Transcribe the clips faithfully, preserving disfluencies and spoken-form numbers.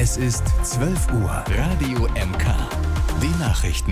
Es ist zwölf Uhr. Radio M K. Die Nachrichten.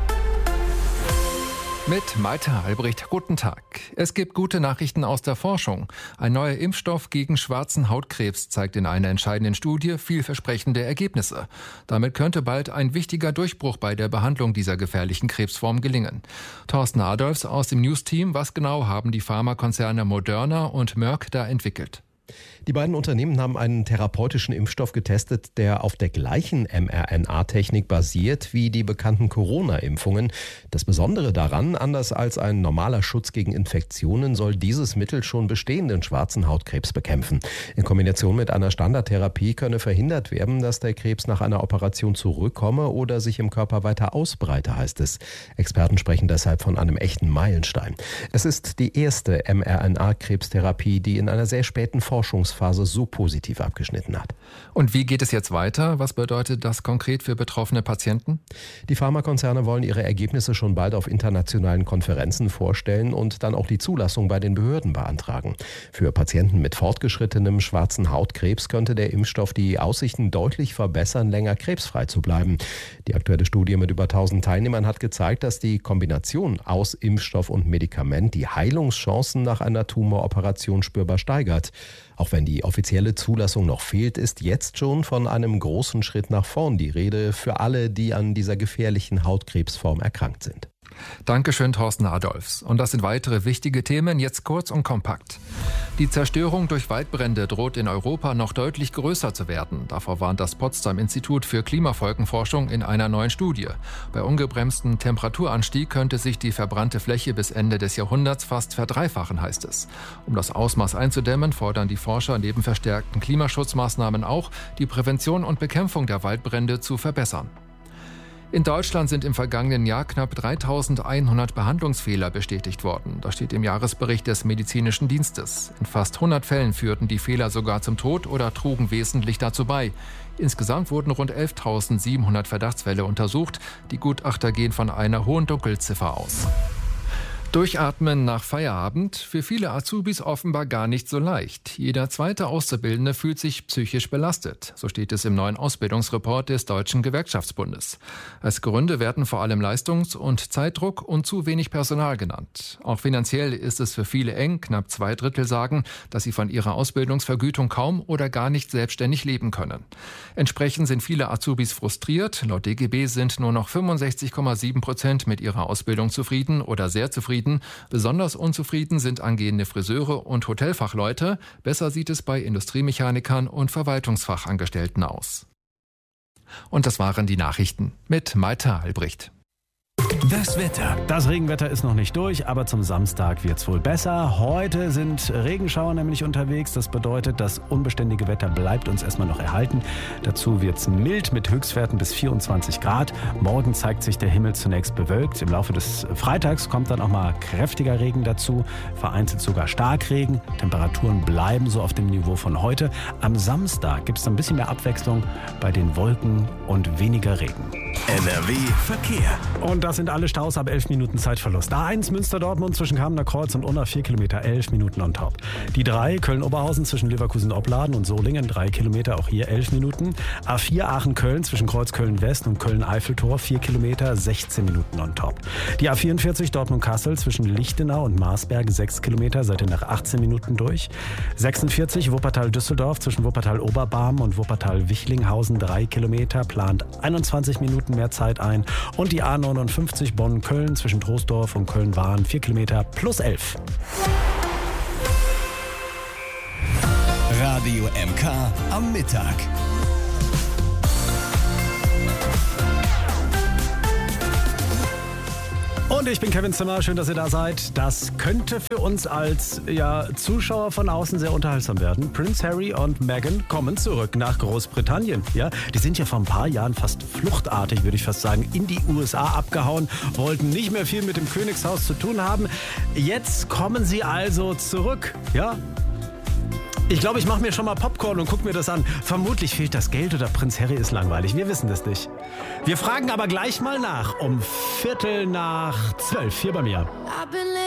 Mit Malte Albrecht, guten Tag. Es gibt gute Nachrichten aus der Forschung. Ein neuer Impfstoff gegen schwarzen Hautkrebs zeigt in einer entscheidenden Studie vielversprechende Ergebnisse. Damit könnte bald ein wichtiger Durchbruch bei der Behandlung dieser gefährlichen Krebsform gelingen. Thorsten Adolfs aus dem News-Team. Was genau haben die Pharmakonzerne Moderna und Merck da entwickelt? Die beiden Unternehmen haben einen therapeutischen Impfstoff getestet, der auf der gleichen mRNA-Technik basiert wie die bekannten Corona-Impfungen. Das Besondere daran, anders als ein normaler Schutz gegen Infektionen, soll dieses Mittel schon bestehenden schwarzen Hautkrebs bekämpfen. In Kombination mit einer Standardtherapie könne verhindert werden, dass der Krebs nach einer Operation zurückkomme oder sich im Körper weiter ausbreite, heißt es. Experten sprechen deshalb von einem echten Meilenstein. Es ist die erste mRNA-Krebstherapie, die in einer sehr späten Forschungsphase so positiv abgeschnitten hat. Und wie geht es jetzt weiter? Was bedeutet das konkret für betroffene Patienten? Die Pharmakonzerne wollen ihre Ergebnisse schon bald auf internationalen Konferenzen vorstellen und dann auch die Zulassung bei den Behörden beantragen. Für Patienten mit fortgeschrittenem schwarzen Hautkrebs könnte der Impfstoff die Aussichten deutlich verbessern, länger krebsfrei zu bleiben. Die aktuelle Studie mit über tausend Teilnehmern hat gezeigt, dass die Kombination aus Impfstoff und Medikament die Heilungschancen nach einer Tumoroperation spürbar steigert. Auch wenn die offizielle Zulassung noch fehlt, ist jetzt schon von einem großen Schritt nach vorn die Rede für alle, die an dieser gefährlichen Hautkrebsform erkrankt sind. Dankeschön, Thorsten Adolfs. Und das sind weitere wichtige Themen, jetzt kurz und kompakt. Die Zerstörung durch Waldbrände droht in Europa noch deutlich größer zu werden. Davor warnt das Potsdam-Institut für Klimafolgenforschung in einer neuen Studie. Bei ungebremstem Temperaturanstieg könnte sich die verbrannte Fläche bis Ende des Jahrhunderts fast verdreifachen, heißt es. Um das Ausmaß einzudämmen, fordern die Forscher neben verstärkten Klimaschutzmaßnahmen auch, die Prävention und Bekämpfung der Waldbrände zu verbessern. In Deutschland sind im vergangenen Jahr knapp dreitausendeinhundert Behandlungsfehler bestätigt worden. Das steht im Jahresbericht des Medizinischen Dienstes. In fast hundert Fällen führten die Fehler sogar zum Tod oder trugen wesentlich dazu bei. Insgesamt wurden rund elftausendsiebenhundert Verdachtsfälle untersucht. Die Gutachter gehen von einer hohen Dunkelziffer aus. Durchatmen nach Feierabend, für viele Azubis offenbar gar nicht so leicht. Jeder zweite Auszubildende fühlt sich psychisch belastet. So steht es im neuen Ausbildungsreport des Deutschen Gewerkschaftsbundes. Als Gründe werden vor allem Leistungs- und Zeitdruck und zu wenig Personal genannt. Auch finanziell ist es für viele eng. Knapp zwei Drittel sagen, dass sie von ihrer Ausbildungsvergütung kaum oder gar nicht selbstständig leben können. Entsprechend sind viele Azubis frustriert. Laut D G B sind nur noch fünfundsechzig Komma sieben Prozent mit ihrer Ausbildung zufrieden oder sehr zufrieden. Besonders unzufrieden sind angehende Friseure und Hotelfachleute. Besser sieht es bei Industriemechanikern und Verwaltungsfachangestellten aus. Und das waren die Nachrichten mit Malte Albrecht. Das Wetter. Das Regenwetter ist noch nicht durch, aber zum Samstag wird's wohl besser. Heute sind Regenschauer nämlich unterwegs. Das bedeutet, das unbeständige Wetter bleibt uns erstmal noch erhalten. Dazu wird's mild mit Höchstwerten bis vierundzwanzig Grad. Morgen zeigt sich der Himmel zunächst bewölkt. Im Laufe des Freitags kommt dann auch mal kräftiger Regen dazu. Vereinzelt sogar Starkregen. Temperaturen bleiben so auf dem Niveau von heute. Am Samstag gibt's ein bisschen mehr Abwechslung bei den Wolken und weniger Regen. N R W Verkehr. Und das sind alle Staus ab elf Minuten Zeitverlust. A eins Münster-Dortmund zwischen Kamener Kreuz und Unna vier Kilometer, elf Minuten on top. Die drei Köln-Oberhausen zwischen Leverkusen-Opladen und Solingen drei Kilometer, auch hier elf Minuten. A vier Aachen-Köln zwischen Kreuz Köln-West und Köln-Eiffeltor vier Kilometer, sechzehn Minuten on top. Die A vierundvierzig Dortmund-Kassel zwischen Lichtenau und Marsberg sechs Kilometer, seid ihr nach achtzehn Minuten durch. sechsundvierzig Wuppertal-Düsseldorf zwischen Wuppertal-Oberbarm und Wuppertal-Wichlinghausen drei Kilometer, plant einundzwanzig Minuten mehr Zeit ein. Und die A neunundfünfzig Bonn-Köln zwischen Troisdorf und Köln-Wahn vier Kilometer plus elf. Radio M K am Mittag. Und ich bin Kevin Zimmer, schön, dass ihr da seid. Das könnte für uns als ja, Zuschauer von außen sehr unterhaltsam werden. Prince Harry und Meghan kommen zurück nach Großbritannien. Ja, die sind ja vor ein paar Jahren fast fluchtartig, würde ich fast sagen, in die U S A abgehauen, wollten nicht mehr viel mit dem Königshaus zu tun haben. Jetzt kommen sie also zurück. Ja. Ich glaube, ich mache mir schon mal Popcorn und gucke mir das an. Vermutlich fehlt das Geld oder Prinz Harry ist langweilig. Wir wissen das nicht. Wir fragen aber gleich mal nach um Viertel nach zwölf hier bei mir.